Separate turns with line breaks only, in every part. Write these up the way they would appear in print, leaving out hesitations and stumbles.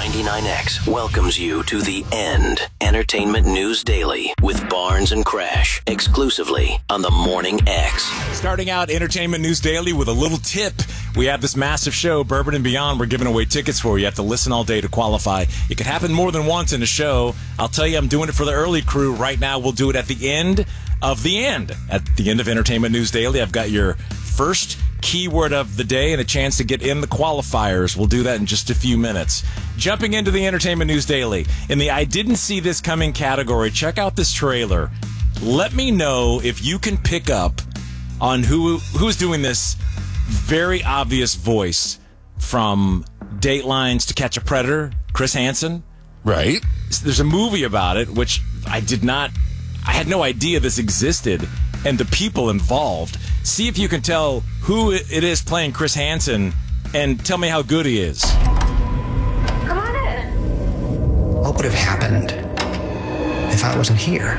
99X welcomes you to The End Entertainment News Daily with Barnes and Crash, exclusively on the Morning X.
Starting out Entertainment News Daily with a little tip. We have this massive show, Bourbon and Beyond. We're giving away tickets for you. You have to listen all day to qualify. It could happen more than once in a show. I'll tell you, I'm doing it for the early crew. Right now, we'll do it at the end of the end. At the end of Entertainment News Daily, I've got your first keyword of the day and a chance to get in the qualifiers. We'll do that in just a few minutes. Jumping into the Entertainment News Daily. In the I didn't see this coming category, check out this trailer. Let me know if you can pick up on who's doing this very obvious voice from Datelines To Catch a Predator, Chris Hansen.
Right.
There's a movie about it, which I had no idea this existed, and the people involved. See if you can tell who it is playing Chris Hansen, and tell me how good he is.
Come on in.
What would have happened if I wasn't here?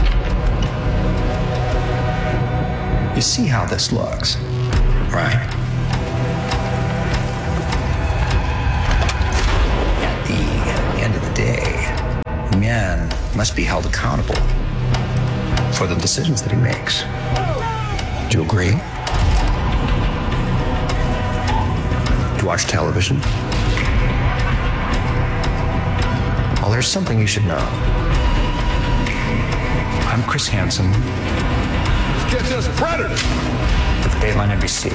You see how this looks, right? At the end of the day, man must be held accountable for the decisions that he makes. Do you agree? Do you watch television? Well, there's something you should know. I'm Chris Hansen.
Gets us Predator.
With Dateline NBC.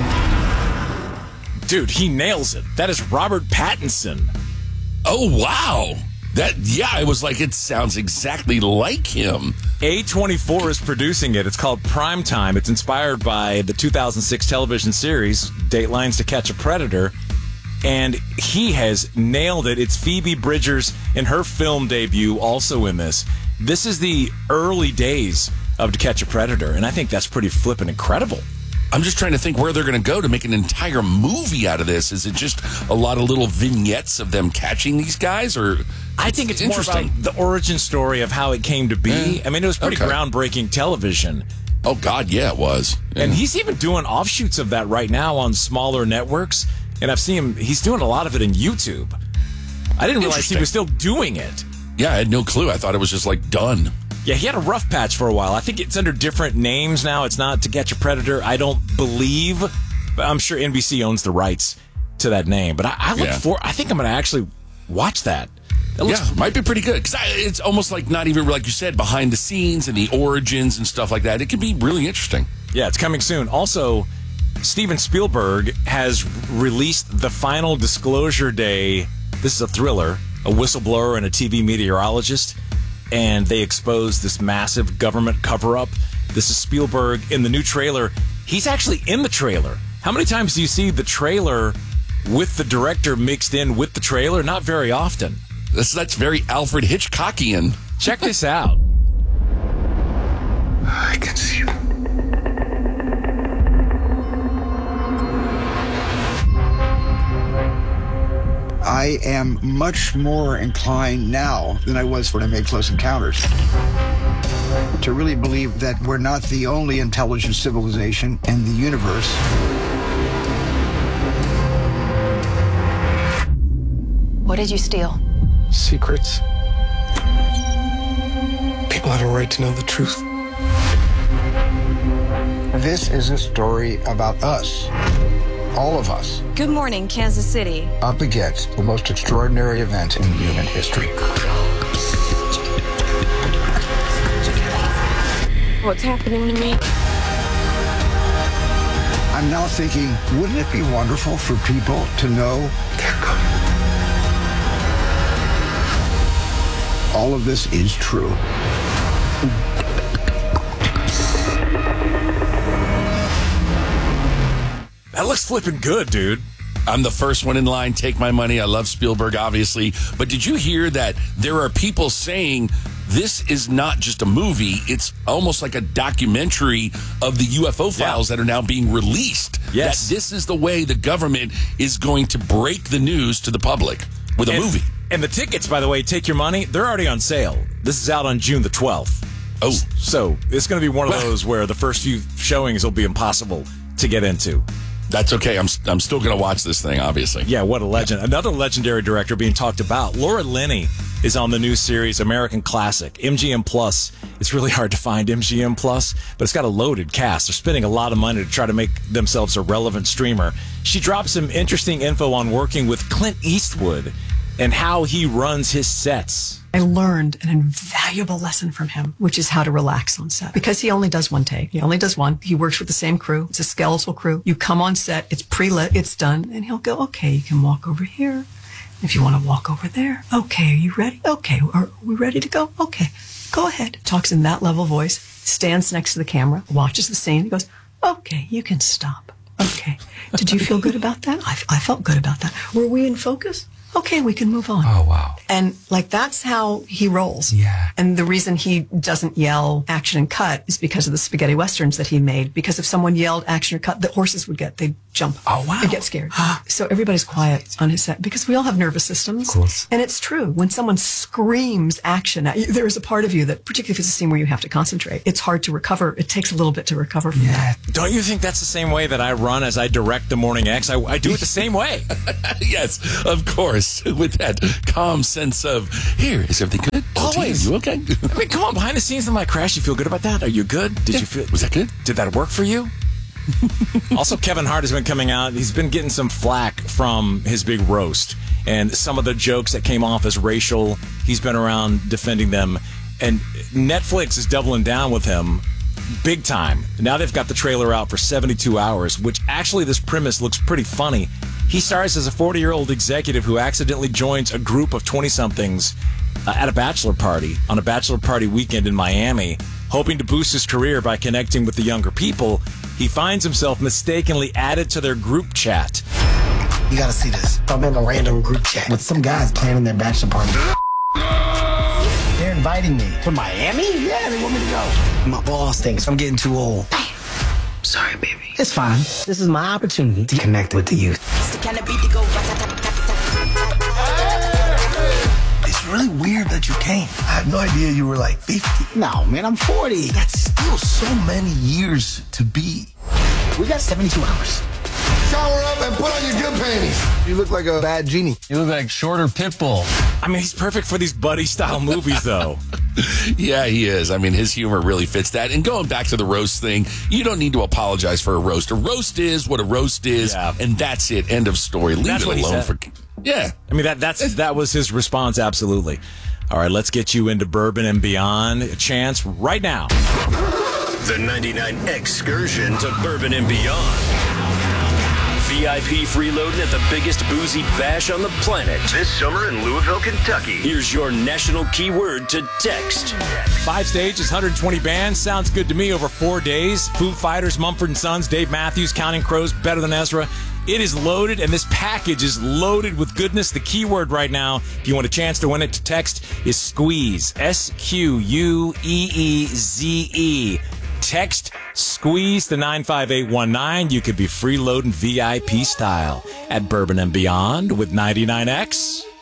Dude, he nails it. That is Robert Pattinson.
Oh, wow. I was like, it sounds exactly like him.
A24 is producing it. It's called Primetime. It's inspired by the 2006 television series, Datelines To Catch a Predator. And he has nailed it. It's Phoebe Bridgers in her film debut also in this. This is the early days of To Catch a Predator, and I think that's pretty flippin' incredible.
I'm just trying to think where they're going to go to make an entire movie out of this. Is it just a lot of little vignettes of them catching these guys, or
I think it's more about the origin story of how it came to be. I mean, it was pretty groundbreaking television.
Oh, God, yeah, it was. Yeah.
And he's even doing offshoots of that right now on smaller networks, and I've seen him, he's doing a lot of it in YouTube. I didn't realize he was still doing it.
Yeah, I had no clue. I thought it was just, like, done.
Yeah, he had a rough patch for a while. I think it's under different names now. It's not To Catch a Predator, I don't believe. But I'm sure NBC owns the rights to that name. But I think I'm going to actually watch that.
Might be pretty good. Because it's almost like not even, like you said, behind the scenes and the origins and stuff like that. It can be really interesting.
Yeah, it's coming soon. Also, Steven Spielberg has released The Final Disclosure Day. This is a thriller, a whistleblower and a TV meteorologist. And they expose this massive government cover-up. This is Spielberg in the new trailer. He's actually in the trailer. How many times do you see the trailer with the director mixed in with the trailer? Not very often.
That's very Alfred Hitchcockian.
Check this out.
I can see you.
I am much more inclined now than I was when I made Close Encounters to really believe that we're not the only intelligent civilization in the universe.
What did you steal?
Secrets. People have a right to know the truth.
This is a story about us. All of us.
Good morning, Kansas City.
Up against the most extraordinary event in human history.
What's happening to me?
I'm now thinking, wouldn't it be wonderful for people to know they're coming? All of this is true.
That looks flipping good, dude.
I'm the first one in line. Take my money. I love Spielberg, obviously. But did you hear that there are people saying this is not just a movie, it's almost like a documentary of the UFO files that are now being released?
Yes.
That this is the way the government is going to break the news to the public with a movie.
And the tickets, by the way, take your money, they're already on sale. This is out on June the 12th.
Oh.
So it's going to be one of those where the first few showings will be impossible to get into.
That's okay. I'm still going to watch this thing, obviously.
Yeah, what a legend. Another legendary director being talked about, Laura Linney, is on the new series American Classic, MGM Plus. It's really hard to find MGM Plus, but it's got a loaded cast. They're spending a lot of money to try to make themselves a relevant streamer. She dropped some interesting info on working with Clint Eastwood and how he runs his sets.
I learned an invaluable lesson from him, which is how to relax on set. Because he only does one take. He only does one. He works with the same crew. It's a skeletal crew. You come on set, it's pre-lit, it's done, and he'll go, okay, you can walk over here. If you want to walk over there. Okay, are you ready? Okay, are we ready to go? Okay, go ahead. Talks in that level voice, stands next to the camera, watches the scene, goes, okay, you can stop. Okay. Did you feel good about that? I felt good about that. Were we in focus? Okay, we can move on.
Oh, wow.
And like, that's how he rolls.
Yeah.
And the reason he doesn't yell action and cut is because of the spaghetti westerns that he made. Because if someone yelled action or cut, the horses they'd jump.
Oh, wow.
They'd get scared. So everybody's quiet on his set because we all have nervous systems.
Of course.
And it's true. When someone screams action at you, there is a part of you that, particularly if it's a scene where you have to concentrate, it's hard to recover. It takes a little bit to recover from that.
Don't you think that's the same way that I run as I direct the Morning X? I do it the same way.
Yes, of course. With that calm sense of, here, is everything good?
Always.
You okay?
I mean, come on, behind the scenes, I'm like, Crash, you feel good about that? Are you good?
Was that good?
Did that work for you? Also, Kevin Hart has been coming out. He's been getting some flack from his big roast. And some of the jokes that came off as racial, he's been around defending them. And Netflix is doubling down with him big time. Now they've got the trailer out for 72 hours, which actually this premise looks pretty funny. He stars as a 40-year-old executive who accidentally joins a group of 20-somethings at a bachelor party on a bachelor party weekend in Miami, hoping to boost his career by connecting with the younger people. He finds himself mistakenly added to their group chat.
You gotta see this. I'm in a random group chat with some guys planning their bachelor party. They're inviting me to Miami? Yeah, they want me to go. My boss thinks I'm getting too old. Sorry, baby. It's fine. This is my opportunity to connect with the youth. It's really weird that you came. I had no idea you were like 50. No, man, I'm 40. That's still so many years to be. We got 72 hours.
Shower up and put on your good panties. You look like a bad genie.
You look like Shorter Pitbull.
I mean, he's perfect for these buddy-style movies, though.
Yeah, he is. I mean, his humor really fits that. And going back to the roast thing, you don't need to apologize for a roast. A roast is what a roast is, and that's it. End of story. Leave it alone for. Yeah.
I mean, that was his response, absolutely. All right, let's get you into Bourbon and Beyond. A chance right now.
The 99 excursion to Bourbon and Beyond. VIP freeloading at the biggest boozy bash on the planet. This summer in Louisville, Kentucky. Here's your national keyword to text.
5 stages, 120 bands. Sounds good to me over 4 days. Foo Fighters, Mumford & Sons, Dave Matthews, Counting Crows, Better Than Ezra. It is loaded, and this package is loaded with goodness. The keyword right now, if you want a chance to win it, to text is SQUEEZE. SQUEEZE. Text SQUEEZE to 95819. You could be freeloading VIP style at Bourbon and Beyond with 99X.